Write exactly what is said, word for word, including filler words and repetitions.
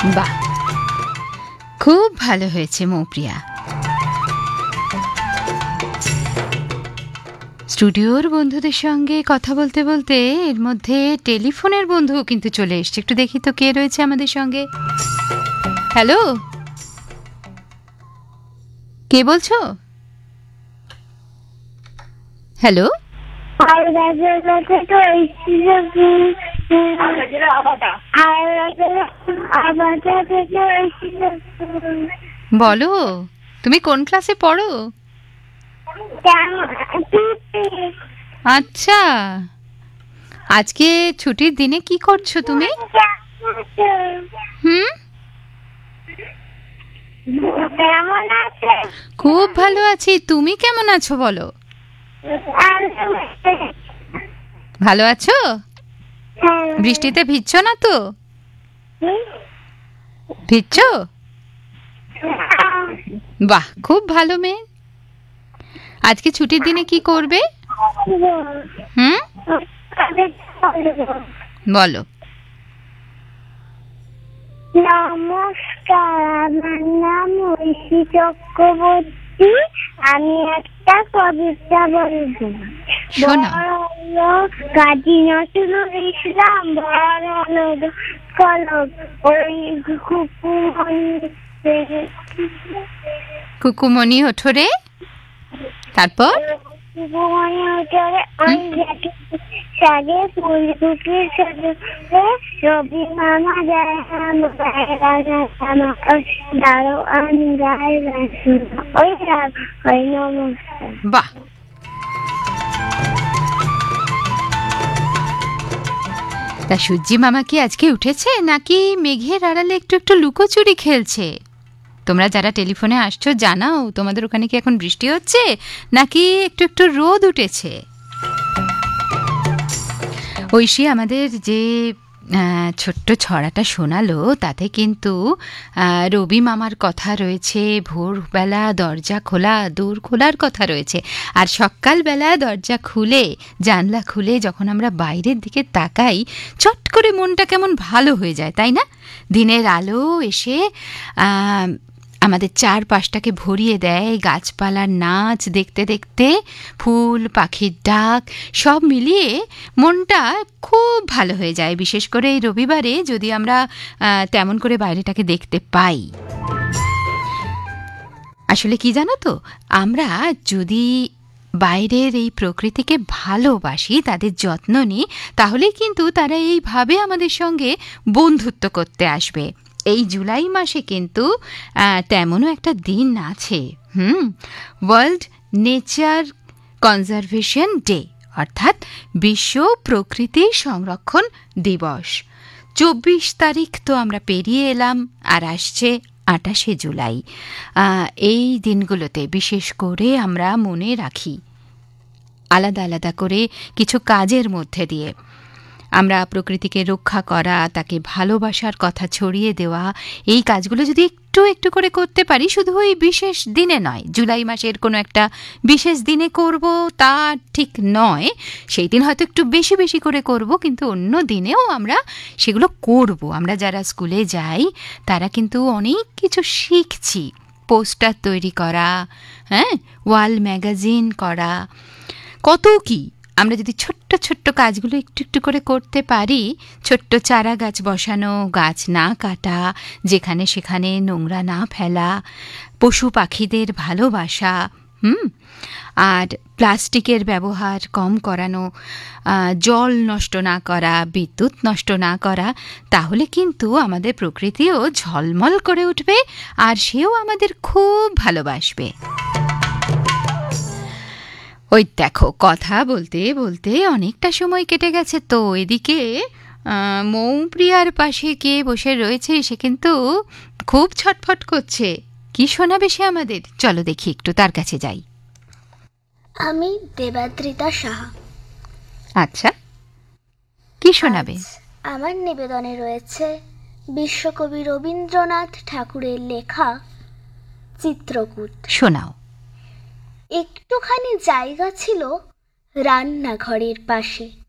বাহ, খুব ভালো হয়েছে মৌপ্রিয়া। স্টুডিওর বন্ধুদের সঙ্গে কথা বলতে বলতে এর মধ্যে টেলিফোনের বন্ধুও কিন্তু চলে এসছে। একটু দেখি তো কে রয়েছে আমাদের সঙ্গে। হ্যালো, কে বলছো? হ্যালো, বলো তুমি কোন ক্লাসে পড়ো? আচ্ছা, আজকে ছুটির দিনে কি করছো তুমি? হুম, খুব ভালো আছি। তুমি কেমন আছো বলো? ভালো আছো? বৃষ্টিতে ভিজছো না তো? ভিজছো? বাহ, খুব ভালো মেয়ে। আজকে ছুটির দিনে কি করবে? হুম, বলো। নমস্কার, আমার নাম ঐশী চক্রবর্তী। আমি একটা কবিতা বলবো। কাজী নজরুল ইসলাম বড় হলো কলম, ওই কুকুমনি কুকুমনি ওঠরে। তারপর কুকুমনি ওঠরে ওই সাজে ফুল কুকির সাজে রবি মামা যায় দাঁড়ো আমি গাই ওই রাগ হয়। নমস্কার। বাহ, তা সূর্যি মামা কি আজকে উঠেছে নাকি মেঘের আড়ালে একটু একটু লুকোচুরি খেলছে? তোমরা যারা টেলিফোনে আসছো জানাও, তোমাদের ওখানে কি এখন বৃষ্টি হচ্ছে নাকি একটু একটু রোদ উঠেছে? ঐশী আমাদের যে ছোট্ট ছড়াটা শোনালো তাতে কিন্তু রবি মামার কথা রয়েছে, ভোরবেলা দরজা খোলা, দোর খোলার কথা রয়েছে। আর সকালবেলা দরজা খুলে, জানলা খুলে যখন আমরা বাইরের দিকে তাকাই, চট করে মনটা কেমন ভালো হয়ে যায়, তাই না? দিনের আলো এসে আমাদের চারপাশটাকে ভরিয়ে দেয়, গাছপালার নাচ দেখতে দেখতে, ফুল পাখির ডাক সব মিলিয়ে মনটা খুব ভালো হয়ে যায়। বিশেষ করে এই রবিবারে যদি আমরা তেমন করে বাইরেটাকে দেখতে পাই। আসলে কি জানো তো, আমরা যদি বাইরের এই প্রকৃতিকে ভালোবাসি, তাদের যত্ন নিই, তাহলে কিন্তু তারা এইভাবে আমাদের সঙ্গে বন্ধুত্ব করতে আসবে। এই জুলাই মাসে কিন্তু তেমনও একটা দিন আছে, হুম ওয়ার্ল্ড নেচার কনজারভেশন ডে, অর্থাৎ বিশ্ব প্রকৃতি সংরক্ষণ দিবস। চব্বিশ তারিখ তো আমরা পেরিয়ে এলাম, আর আসছে আটাশে জুলাই। এই দিনগুলোতে বিশেষ করে আমরা মনে রাখি আলাদা আলাদা করে কিছু কাজের মধ্যে দিয়ে আমরা প্রকৃতিকে রক্ষা করা, তাকে ভালোবাসার কথা ছড়িয়ে দেওয়া, এই কাজগুলো যদি একটু একটু করে করতে পারি, শুধু ওই বিশেষ দিনে নয়, জুলাই মাসের কোনো একটা বিশেষ দিনে করব তা ঠিক নয়, সেই দিন হয়তো একটু বেশি বেশি করে করব, কিন্তু অন্য দিনেও আমরা সেগুলো করব। আমরা যারা স্কুলে যাই তারা কিন্তু অনেক কিছু শিখছি, পোস্টার তৈরি করা, হ্যাঁ, ওয়াল ম্যাগাজিন করা, কত কি। আমরা যদি ছোট্ট ছোট্ট কাজগুলো একটু একটু করে করতে পারি, ছোট্ট চারা গাছ বসানো, গাছ না কাটা, যেখানে সেখানে নোংরা না ফেলা, পশু পাখিদের ভালোবাসা, হুম আর প্লাস্টিকের ব্যবহার কম করানো, জল নষ্ট না করা, বিদ্যুৎ নষ্ট না করা, তাহলে কিন্তু আমাদের প্রকৃতিও ঝলমল করে উঠবে, আর সেও আমাদের খুব ভালোবাসবে। ওই দেখো, কথা বলতে বলতে অনেকটা সময় কেটে গেছে তো। এদিকে মৌপ্রিয়ার পাশে কে বসে রয়েছে, সে কিন্তু খুব ছটফট করছে। কি শোনাবে সে আমাদের? চলো দেখি, একটু তার কাছে যাই। আমি দেবাদ্রিতা সাহা। আচ্ছা, কি শোনাবে? আমার নিবেদনে রয়েছে বিশ্বকবি রবীন্দ্রনাথ ঠাকুরের লেখা চিত্রকূট। শোনাও। একটুখানি জায়গা ছিল রান্নাঘরের পাশে,